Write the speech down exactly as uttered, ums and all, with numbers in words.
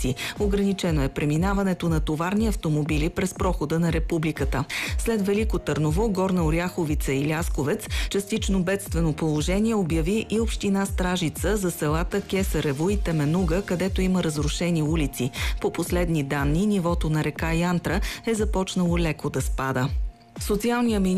улици. Ограничено е преминаването на товарни автомобили през прохода на Републиката. След Велико Търново, Горна Оряховица и Лясковец, частично бедствено положение обяви и община Стражица за селата Кесарево и Теменуга, където има разрушени улици. По последни данни, нивото на река Янтра е започнало леко да спада. Социалният министър